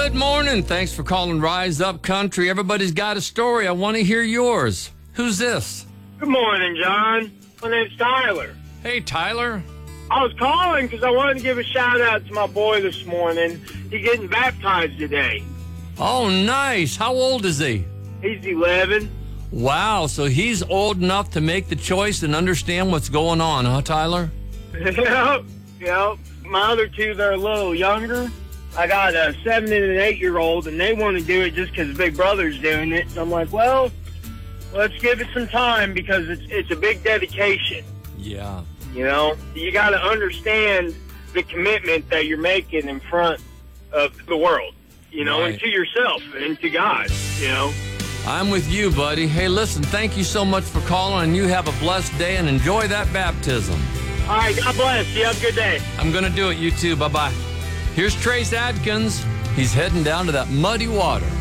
Good morning. Thanks for calling Rise Up Country. Everybody's got a story. I want to hear yours. Who's this? Good morning, John. My name's Tyler. Hey, Tyler. I was calling because I wanted to give a shout-out to my boy this morning. He's getting baptized today. Oh, nice. How old is he? He's 11. Wow, so he's old enough to make the choice and understand what's going on, huh, Tyler? Yep. My other two, they're a little younger. I got a 7 and an 8-year-old, and they want to do it just because Big Brother's doing it. So I'm like, well, let's give it some time because it's a big dedication. Yeah. You know, you got to understand the commitment that you're making in front of the world, you know, Right. and to yourself and to God, you know. I'm with you, buddy. Hey, listen, thank you so much for calling, and you have a blessed day and enjoy that baptism. All right, God bless. You have a good day. I'm going to do it. You too. Bye-bye. Here's Trace Adkins. He's heading down to that muddy water.